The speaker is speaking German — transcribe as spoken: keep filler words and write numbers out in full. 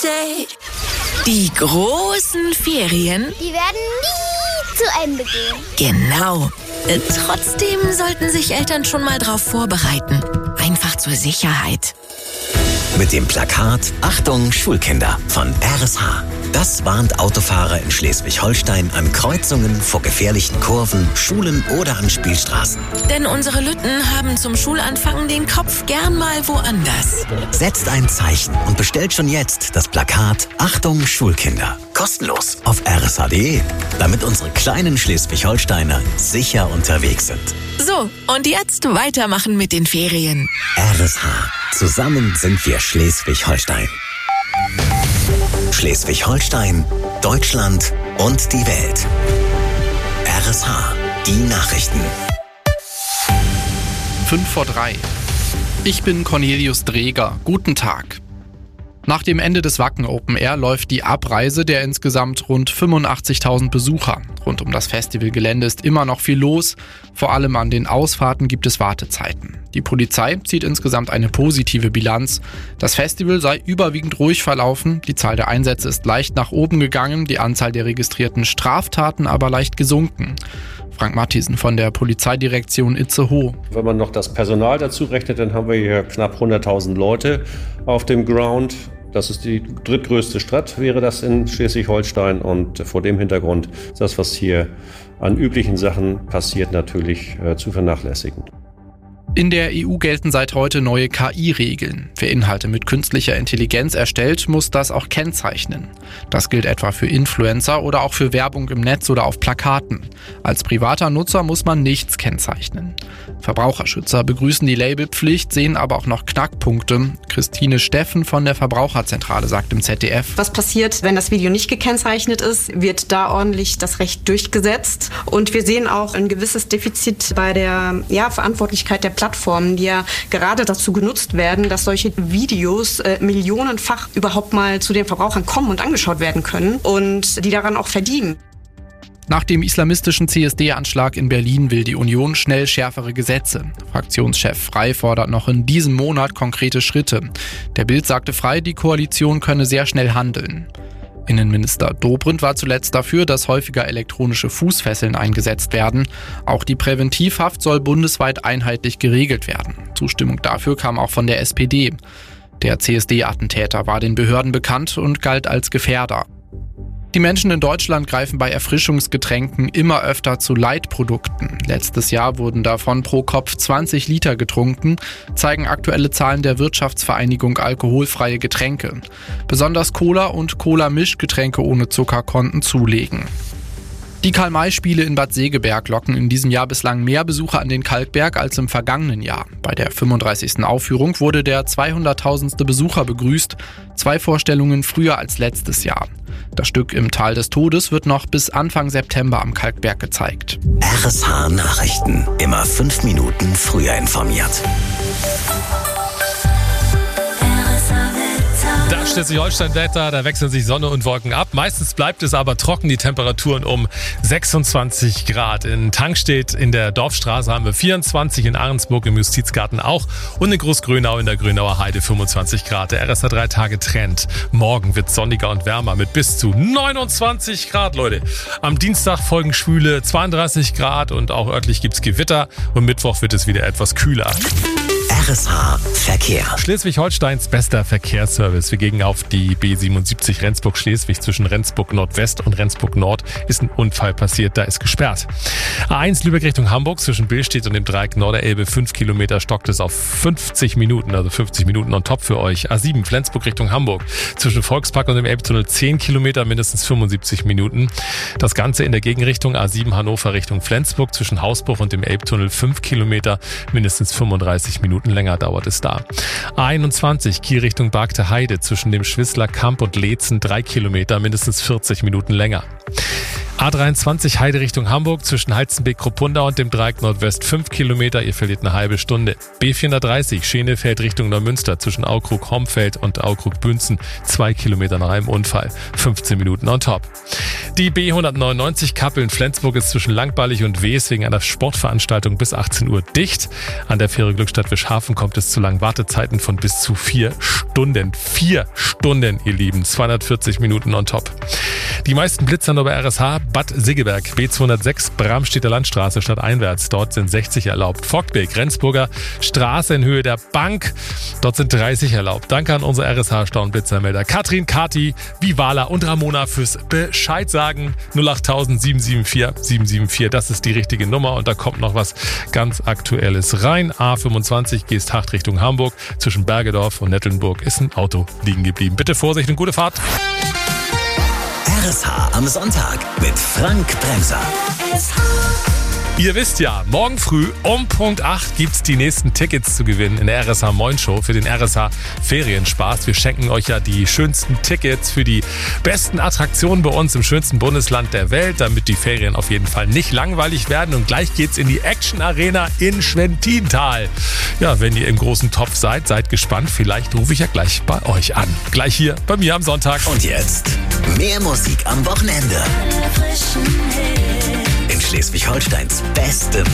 Die großen Ferien, die werden nie zu Ende gehen. Genau. Äh, trotzdem sollten sich Eltern schon mal drauf vorbereiten. Einfach zur Sicherheit. Mit dem Plakat Achtung Schulkinder von R S H. Das warnt Autofahrer in Schleswig-Holstein an Kreuzungen, vor gefährlichen Kurven, Schulen oder an Spielstraßen. Denn unsere Lütten haben zum Schulanfang den Kopf gern mal woanders. Setzt ein Zeichen und bestellt schon jetzt das Plakat Achtung Schulkinder. Kostenlos auf r s h punkt d e, damit unsere kleinen Schleswig-Holsteiner sicher unterwegs sind. So, und jetzt weitermachen mit den Ferien. R S H. Zusammen sind wir Schleswig-Holstein. Schleswig-Holstein, Deutschland und die Welt. R S H. Die Nachrichten. Fünf vor drei. Ich bin Cornelius Dreger. Guten Tag. Nach dem Ende des Wacken Open Air läuft die Abreise der insgesamt rund fünfundachtzigtausend Besucher. Rund um das Festivalgelände ist immer noch viel los. Vor allem an den Ausfahrten gibt es Wartezeiten. Die Polizei zieht insgesamt eine positive Bilanz. Das Festival sei überwiegend ruhig verlaufen. Die Zahl der Einsätze ist leicht nach oben gegangen, die Anzahl der registrierten Straftaten aber leicht gesunken. Frank Matthiesen von der Polizeidirektion Itzehoe. Wenn man noch das Personal dazu rechnet, dann haben wir hier knapp hunderttausend Leute auf dem Ground. Das ist die drittgrößte Stadt, wäre das in Schleswig-Holstein. Und vor dem Hintergrund ist das, was hier an üblichen Sachen passiert, natürlich äh, zu vernachlässigen. In der E U gelten seit heute neue K I-Regeln. Wer Inhalte mit künstlicher Intelligenz erstellt, muss das auch kennzeichnen. Das gilt etwa für Influencer oder auch für Werbung im Netz oder auf Plakaten. Als privater Nutzer muss man nichts kennzeichnen. Verbraucherschützer begrüßen die Labelpflicht, sehen aber auch noch Knackpunkte. Christine Steffen von der Verbraucherzentrale sagt im Z D F: Was passiert, wenn das Video nicht gekennzeichnet ist? Wird da ordentlich das Recht durchgesetzt? Und wir sehen auch ein gewisses Defizit bei der ja, Verantwortlichkeit der Plattformen, die ja gerade dazu genutzt werden, dass solche Videos äh, millionenfach überhaupt mal zu den Verbrauchern kommen und angeschaut werden können und die daran auch verdienen. Nach dem islamistischen C S D-Anschlag in Berlin will die Union schnell schärfere Gesetze. Fraktionschef Frey fordert noch in diesem Monat konkrete Schritte. Der Bild sagte Frey, die Koalition könne sehr schnell handeln. Innenminister Dobrindt war zuletzt dafür, dass häufiger elektronische Fußfesseln eingesetzt werden. Auch die Präventivhaft soll bundesweit einheitlich geregelt werden. Zustimmung dafür kam auch von der S P D. Der C S D-Attentäter war den Behörden bekannt und galt als Gefährder. Die Menschen in Deutschland greifen bei Erfrischungsgetränken immer öfter zu Light-Produkten. Letztes Jahr wurden davon pro Kopf zwanzig Liter getrunken, zeigen aktuelle Zahlen der Wirtschaftsvereinigung Alkoholfreie Getränke. Besonders Cola und Cola-Mischgetränke ohne Zucker konnten zulegen. Die Karl-May-Spiele in Bad Segeberg locken in diesem Jahr bislang mehr Besucher an den Kalkberg als im vergangenen Jahr. Bei der fünfunddreißigsten Aufführung wurde der zweihunderttausendste Besucher begrüßt, zwei Vorstellungen früher als letztes Jahr. Das Stück Im Tal des Todes wird noch bis Anfang September am Kalkberg gezeigt. R S H Nachrichten. Immer fünf Minuten früher informiert. Das Schleswig-Holstein-Wetter, da wechseln sich Sonne und Wolken ab. Meistens bleibt es aber trocken, die Temperaturen um sechsundzwanzig Grad. In Tankstedt in der Dorfstraße haben wir vierundzwanzig, in Ahrensburg im Justizgarten auch und in Großgrönau in der Grönauer Heide fünfundzwanzig Grad. Der R S H drei Tage Trend. Morgen wird sonniger und wärmer mit bis zu neunundzwanzig Grad, Leute. Am Dienstag folgen schwüle zweiunddreißig Grad und auch örtlich gibt's Gewitter und Mittwoch wird es wieder etwas kühler. R S H Verkehr. Schleswig-Holsteins bester Verkehrsservice. Wir gehen auf die B siebenundsiebzig Rendsburg-Schleswig. Zwischen Rendsburg Nordwest und Rendsburg Nord ist ein Unfall passiert, da ist gesperrt. A eins Lübeck Richtung Hamburg zwischen Billstedt und dem Dreieck Norderelbe fünf Kilometer stockt es auf fünfzig Minuten, also fünfzig Minuten on top für euch. A sieben Flensburg Richtung Hamburg zwischen Volkspark und dem Elbtunnel zehn Kilometer, mindestens fünfundsiebzig Minuten. Das Ganze in der Gegenrichtung A sieben Hannover Richtung Flensburg zwischen Hausbruch und dem Elbtunnel fünf Kilometer, mindestens fünfunddreißig Minuten länger dauert es da. A einundzwanzig Kiel Richtung Bargte Heide zwischen dem Schwissler Kamp und Leetzen drei Kilometer, mindestens vierzig Minuten länger. A dreiundzwanzig Heide Richtung Hamburg zwischen Heizenbeek-Kruppunda und dem Dreieck Nordwest fünf Kilometer, ihr verliert eine halbe Stunde. B vierhundertdreißig Schenefeld Richtung Neumünster zwischen Aukrug-Homfeld und Aukrug-Bünzen zwei Kilometer nach einem Unfall, fünfzehn Minuten on top. Die B hundertneunundneunzig Kappeln-Flensburg ist zwischen Langballig und Wees wegen einer Sportveranstaltung bis achtzehn Uhr dicht. An der Fähre Glückstadt-Wischhafen kommt es zu langen Wartezeiten von bis zu vier Stunden. Vier Stunden, ihr Lieben, zweihundertvierzig Minuten on top. Die meisten Blitzer nur bei R S H, Bad Siggeberg, B zweihundertsechs, Bramstedter Landstraße stadteinwärts. Dort sind sechzig erlaubt. Vogtbeek, Rendsburger Straße in Höhe der Bank. Dort sind dreißig erlaubt. Danke an unsere R S H-Stauenblitzermelder Katrin, Kati, Vivala und Ramona fürs Bescheid sagen. null acht sieben sieben vier sieben sieben vier, das ist die richtige Nummer und da kommt noch was ganz Aktuelles rein. A fünfundzwanzig, Geesthacht Richtung Hamburg. Zwischen Bergedorf und Nettelnburg ist ein Auto liegen geblieben. Bitte Vorsicht und gute Fahrt. R S H am Sonntag mit Frank Bremser. Ihr wisst ja, morgen früh um Punkt acht gibt's die nächsten Tickets zu gewinnen in der R S H Moin Show für den R S H Ferienspaß. Wir schenken euch ja die schönsten Tickets für die besten Attraktionen bei uns im schönsten Bundesland der Welt, damit die Ferien auf jeden Fall nicht langweilig werden. Und gleich geht's in die Action Arena in Schwentintal. Ja, wenn ihr im großen Topf seid, seid gespannt. Vielleicht rufe ich ja gleich bei euch an. Gleich hier bei mir am Sonntag. Und jetzt mehr Musik am Wochenende. In Schleswig-Holsteins beste